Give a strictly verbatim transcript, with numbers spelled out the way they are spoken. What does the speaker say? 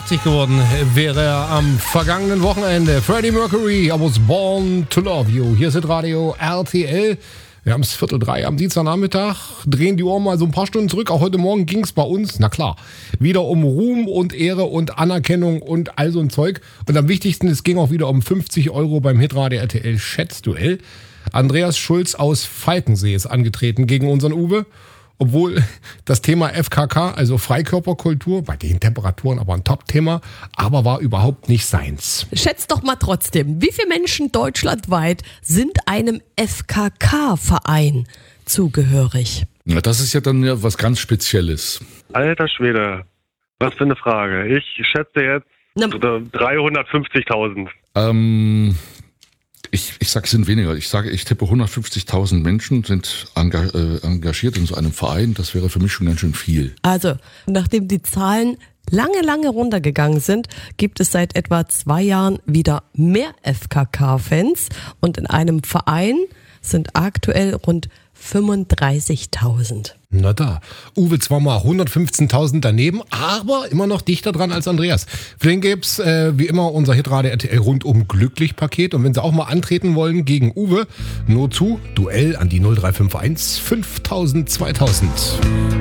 achtzig geworden wäre er am vergangenen Wochenende. Freddie Mercury, I was born to love you. Hier ist Radio R T L. Wir haben es Viertel drei am Dienstagnachmittag, drehen die Ohren mal so ein paar Stunden zurück. Auch heute Morgen ging es bei uns, na klar, wieder um Ruhm und Ehre und Anerkennung und all so ein Zeug. Und am wichtigsten, es ging auch wieder um fünfzig Euro beim Hitradio R T L Schätzduell. Andreas Schulz aus Falkensee ist angetreten gegen unseren Uwe. Obwohl das Thema F K K, also Freikörperkultur, bei den Temperaturen aber ein Top-Thema, aber war überhaupt nicht seins. Schätzt doch mal trotzdem, wie viele Menschen deutschlandweit sind einem F K K-Verein zugehörig? Ja, das ist ja dann ja was ganz Spezielles. Alter Schwede, was für eine Frage. Ich schätze jetzt Na, dreihundertfünfzigtausend. Ähm... Ich, ich sage, es sind weniger. Ich sage, ich tippe hundertfünfzigtausend Menschen sind enga- äh, engagiert in so einem Verein. Das wäre für mich schon ganz schön viel. Also, nachdem die Zahlen lange, lange runtergegangen sind, gibt es seit etwa zwei Jahren wieder mehr F K K-Fans. Und in einem Verein sind aktuell rund fünfunddreißigtausend. Na da, Uwe zwar mal hundertfünfzehntausend daneben, aber immer noch dichter dran als Andreas. Für den gibt's äh, wie immer unser Hitradio R T L rundum glücklich Paket. Und wenn Sie auch mal antreten wollen gegen Uwe, nur zu Duell an die null drei fünf eins fünftausend zweitausend.